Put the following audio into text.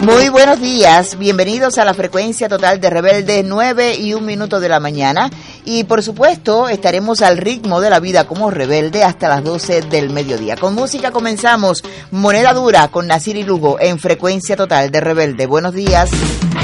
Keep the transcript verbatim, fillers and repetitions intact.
Muy buenos días, bienvenidos a la frecuencia total de Rebelde, nueve y un minuto de la mañana. Y por supuesto estaremos al ritmo de la vida como rebelde hasta las doce del mediodía. Con música comenzamos Moneda Dura con Nasir y Lugo en frecuencia total de Rebelde. Buenos días.